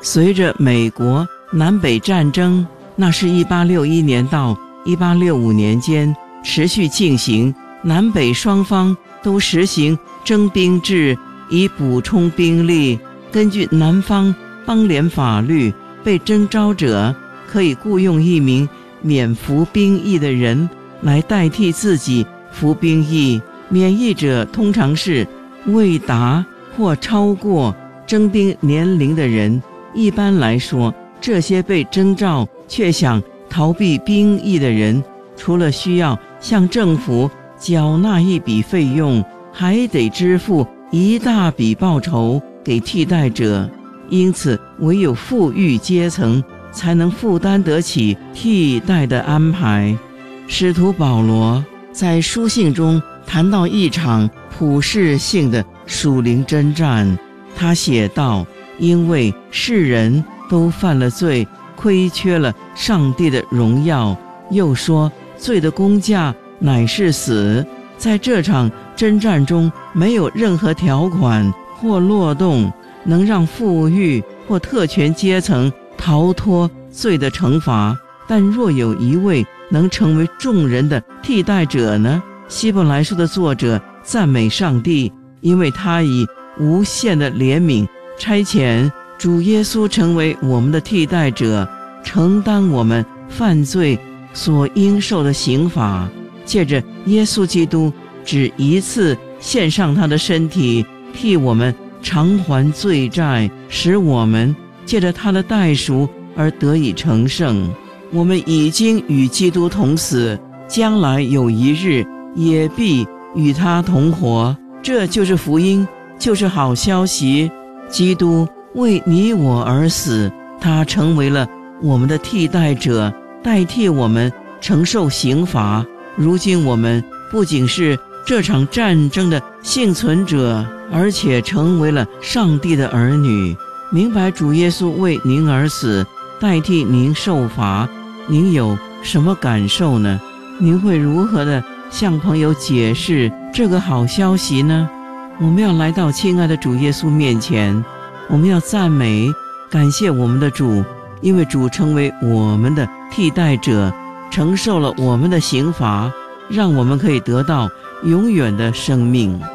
随着美国南北战争，那是1861年到1865年间持续进行，南北双方都实行征兵制，以补充兵力。根据南方邦联法律，被征召者可以雇用一名免服兵役的人来代替自己服兵役。免役者通常是未达或超过征兵年龄的人。一般来说，这些被征召却想逃避兵役的人，除了需要向政府缴纳一笔费用，还得支付一大笔报酬给替代者。因此，唯有富裕阶层才能负担得起替代的安排。使徒保罗在书信中谈到一场普世性的属灵征战，他写道：因为世人都犯了罪，亏缺了上帝的荣耀。又说，罪的工价乃是死。在这场征战中，没有任何条款或漏洞能让富裕或特权阶层逃脱罪的惩罚。但若有一位能成为众人的替代者呢？希伯来书的作者赞美上帝，因为他以无限的怜悯差遣主耶稣成为我们的替代者，承担我们犯罪所应受的刑罚。借着耶稣基督只一次献上他的身体，替我们偿还罪债，使我们借着他的代赎而得以成圣。我们已经与基督同死，将来有一日也必与他同活。这就是福音，就是好消息。基督为你我而死，他成为了我们的替代者，代替我们承受刑罚。如今我们不仅是这场战争的幸存者，而且成为了上帝的儿女。明白主耶稣为您而死，代替您受罚，您有什么感受呢？您会如何的向朋友解释这个好消息呢？我们要来到亲爱的主耶稣面前，我们要赞美感谢我们的主，因为主成为我们的替代者，承受了我们的刑罚，让我们可以得到永远的生命。